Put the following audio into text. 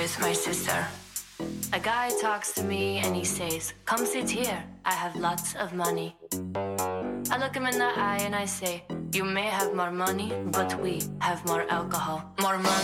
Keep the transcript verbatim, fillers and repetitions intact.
with my sister. A guy talks to me and he says, come sit here, I have lots of money. I look him in the eye and I say, you may have more money, but we have more alcohol. More money.